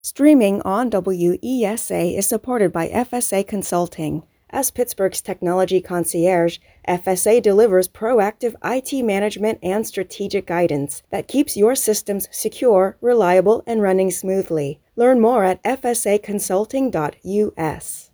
Streaming on WESA is supported by FSA Consulting. As Pittsburgh's technology concierge, FSA delivers proactive IT management and strategic guidance that keeps your systems secure, reliable, and running smoothly. Learn more at fsaconsulting.us.